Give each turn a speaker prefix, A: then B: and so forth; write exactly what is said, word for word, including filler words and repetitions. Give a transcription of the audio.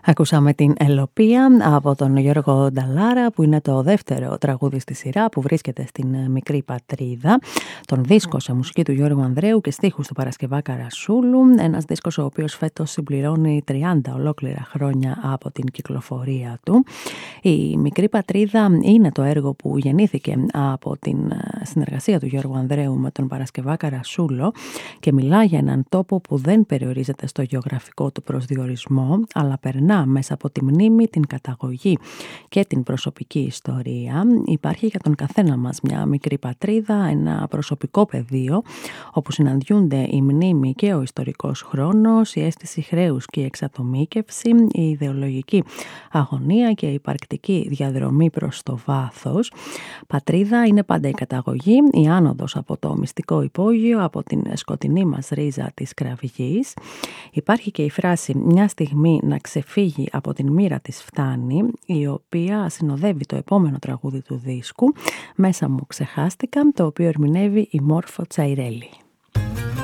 A: Ακούσαμε την Ελοπία από τον Γιώργο Νταλάρα, που είναι το δεύτερο τραγούδι στη σειρά που βρίσκεται στην Μικρή Πατρίδα. Τον δίσκο σε μουσική του Γιώργου Ανδρέου και στίχους του Παρασκευά Καρασούλου. Ένας δίσκος ο οποίος φέτος συμπληρώνει τριάντα ολόκληρα χρόνια από την κυκλοφορία του. Η Μικρή Πατρίδα είναι το έργο που γεννήθηκε από την συνεργασία του Γιώργου Ανδρέου με τον Παρασκευά Καρασούλο και μιλά για έναν τόπο που δεν περιορίζεται στο γεωγραφικό του προσδιορισμό, αλλά περνά μέσα από τη μνήμη, την καταγωγή και την προσωπική ιστορία. Υπάρχει για τον καθένα μας μια μικρή πατρίδα, ένα προσωπικό πεδίο όπου συναντιούνται η μνήμη και ο ιστορικός χρόνος, η αίσθηση χρέους και η εξατομίκευση, η ιδεολογική αγωνία και η υπαρκτική διαδρομή προς το βάθος. Πατρίδα είναι πάντα η καταγωγή, η άνοδος από το μυστικό υπόγειο, από την σκοτεινή μας ρίζα της κραυγής. Υπάρχει και η φράση «μια στιγμή να ξεφύγει από την μοίρα της φτάνει», η οποία συνοδεύει το επόμενο τραγούδι του δίσκου «Μέσα μου ξεχάστηκα», το οποίο ερμηνεύει η Μόρφο Τσαϊρέλη.